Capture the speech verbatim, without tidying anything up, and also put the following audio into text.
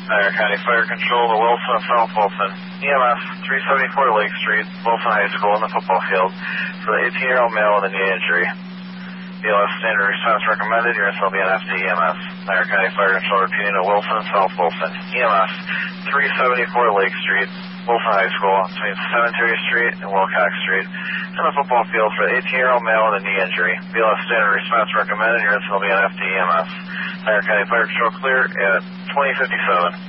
Dyer County Fire Control to Wilson, South Wilson. E M S three seventy-four Lake Street, Wilson High School in the football field for the eighteen-year-old male with a knee injury. B L S standard response recommended. Units will be on F D E M S. Dyer County Fire Control repeating to Wilson, South Wilson. E M S three seventy-four Lake Street, Wilson High School between Cemetery Street and Wilcox Street in the football field for the eighteen-year-old male with a knee injury. B L S standard response recommended. Units will be on F D E M S. Dyer County Fire Control clear at twenty fifty-seven.